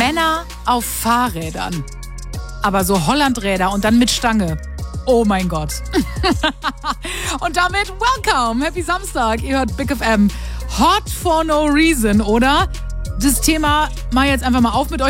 Männer auf Fahrrädern. Aber so Hollandräder und dann mit Stange. Oh mein Gott. Und damit welcome. Happy Samstag. Ihr hört Big FM. Hot for no reason, oder? Das Thema mal jetzt einfach mal auf mit euch.